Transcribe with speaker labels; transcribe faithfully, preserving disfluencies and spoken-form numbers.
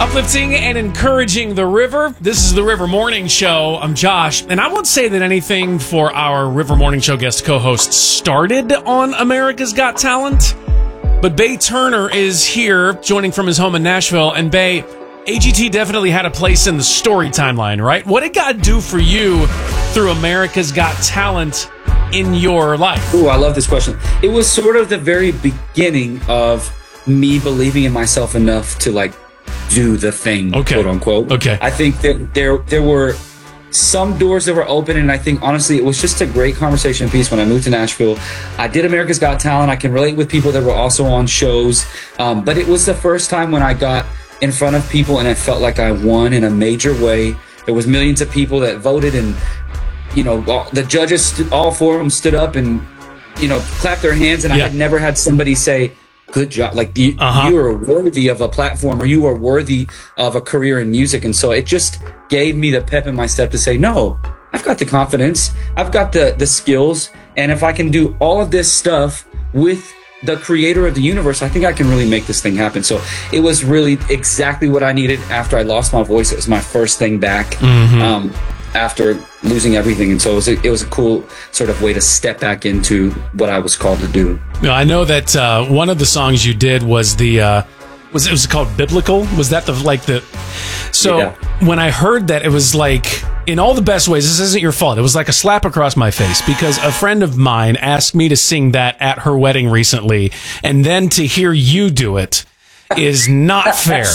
Speaker 1: Uplifting and encouraging the river. This is the River Morning Show. I'm Josh, and I won't say that anything for our River Morning Show guest co-host started on America's Got Talent, but Bay Turner is here, joining from his home in Nashville. And Bay, A G T definitely had a place in the story timeline, right? What did God do for you through America's Got Talent in your life?
Speaker 2: Ooh, I love this question. It was sort of the very beginning of me believing in myself enough to like do the thing,
Speaker 1: okay.
Speaker 2: quote unquote.
Speaker 1: Okay.
Speaker 2: I think that there there were some doors that were open, and I think honestly it was just a great conversation piece when I moved to Nashville. I did America's Got Talent. I can relate with people that were also on shows, um, but it was the first time when I got in front of people and it felt like I won in a major way. There was millions of people that voted, and you know all, the judges, st- all four of them stood up and you know clapped their hands, and yeah. I had never had somebody say, good job, like you, uh-huh. you are worthy of a platform, or you are worthy of a career in music. And so it just gave me the pep in my step to say, no, I've got the confidence, I've got the the skills, and if I can do all of this stuff with the creator of the universe, I think I can really make this thing happen. So it was really exactly what I needed after I lost my voice. It was my first thing back. Mm-hmm. um, after losing everything. And so it was, a, it was a cool sort of way to step back into what I was called to do.
Speaker 1: Now, I know that uh, one of the songs you did was the, uh, was it was called Biblical? Was that the, like the, so yeah. When I heard that, it was like, in all the best ways, this isn't your fault. It was like a slap across my face because a friend of mine asked me to sing that at her wedding recently. And then to hear you do it is not fair.